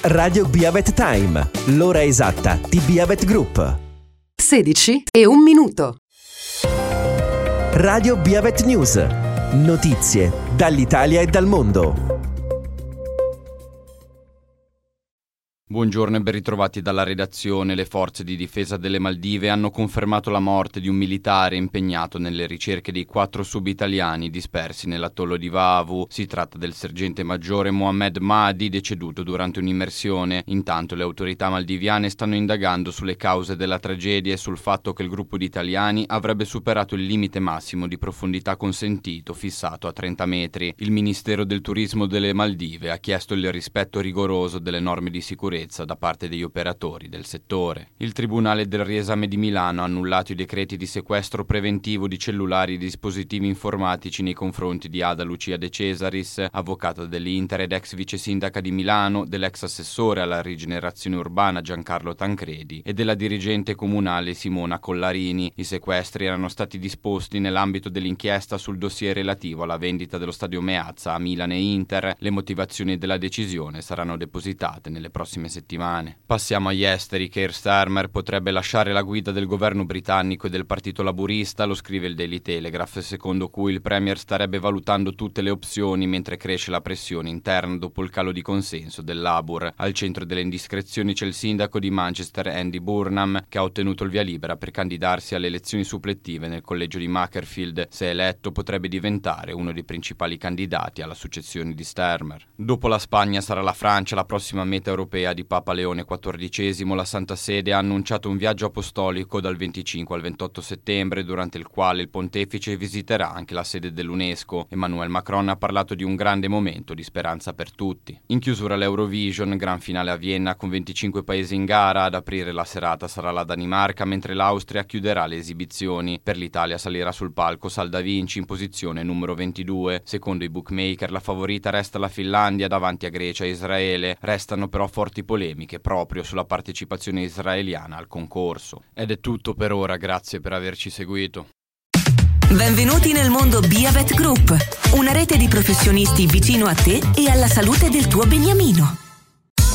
Radio Biabet Time, l'ora esatta di Biabet Group. 16:01. Radio Biabet News, notizie dall'Italia e dal mondo. Buongiorno e ben ritrovati dalla redazione. Le forze di difesa delle Maldive hanno confermato la morte di un militare impegnato nelle ricerche dei 4 sub-italiani dispersi nell'atollo di Vavu. Si tratta del sergente maggiore Mohamed Mahdi, deceduto durante un'immersione. Intanto le autorità maldiviane stanno indagando sulle cause della tragedia e sul fatto che il gruppo di italiani avrebbe superato il limite massimo di profondità consentito, fissato a 30 metri. Il Ministero del Turismo delle Maldive ha chiesto il rispetto rigoroso delle norme di sicurezza da parte degli operatori del settore. Il Tribunale del Riesame di Milano ha annullato i decreti di sequestro preventivo di cellulari e dispositivi informatici nei confronti di Ada Lucia De Cesaris, avvocata dell'Inter ed ex vice sindaca di Milano, dell'ex assessore alla rigenerazione urbana Giancarlo Tancredi e della dirigente comunale Simona Collarini. I sequestri erano stati disposti nell'ambito dell'inchiesta sul dossier relativo alla vendita dello stadio Meazza a Milan e Inter. Le motivazioni della decisione saranno depositate nelle prossime settimane. Passiamo agli esteri. Keir Starmer potrebbe lasciare la guida del governo britannico e del partito laburista, lo scrive il Daily Telegraph, secondo cui il premier starebbe valutando tutte le opzioni mentre cresce la pressione interna dopo il calo di consenso del Labour. Al centro delle indiscrezioni c'è il sindaco di Manchester Andy Burnham, che ha ottenuto il via libera per candidarsi alle elezioni suppletive nel collegio di Macclesfield. Se eletto potrebbe diventare uno dei principali candidati alla successione di Starmer. Dopo la Spagna sarà la Francia la prossima meta europea di Papa Leone XIV. La Santa Sede ha annunciato un viaggio apostolico dal 25 al 28 settembre, durante il quale il pontefice visiterà anche la sede dell'UNESCO. Emmanuel Macron ha parlato di un grande momento di speranza per tutti. In chiusura l'Eurovision, gran finale a Vienna con 25 paesi in gara. Ad aprire la serata sarà la Danimarca, mentre l'Austria chiuderà le esibizioni. Per l'Italia salirà sul palco Salda Vinci in posizione numero 22. Secondo i bookmaker la favorita resta la Finlandia davanti a Grecia e Israele. Restano però forti polemiche proprio sulla partecipazione israeliana al concorso. Ed è tutto per ora, grazie per averci seguito. Benvenuti nel mondo Biabet Group, una rete di professionisti vicino a te e alla salute del tuo beniamino.